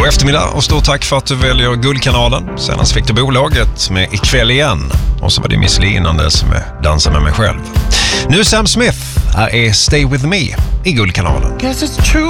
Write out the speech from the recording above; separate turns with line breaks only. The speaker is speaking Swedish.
eftermiddag och stort tack för att du väljer Guldkanalen. Senast fick du Bolaget med Ikväll igen. Och så var det Miss Li innan dess med Dansa med mig själv. Nu Sam Smith, här är Stay With Me i Guldkanalen.
Guess it's true.